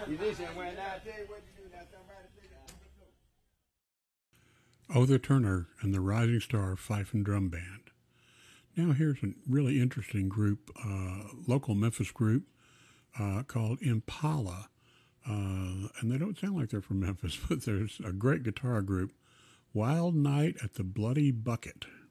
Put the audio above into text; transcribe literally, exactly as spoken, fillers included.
You listen, when I tell you what you do, now somebody say that. Other Turner and the Rising Star Fife and Drum Band. Now here's a really interesting group, uh, local Memphis group uh, called Impala. Uh, and they don't sound like they're from Memphis, but there's a great guitar group, Wild Night at the Bloody Bucket.